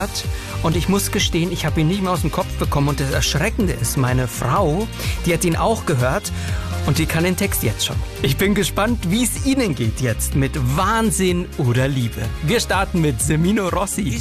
Und ich muss gestehen, ich habe ihn nicht mehr aus dem Kopf bekommen. Und das Erschreckende ist, meine Frau, die hat ihn auch gehört und die kann den Text jetzt schon. Ich bin gespannt, wie es Ihnen geht jetzt mit Wahnsinn oder Liebe. Wir starten mit Semino Rossi.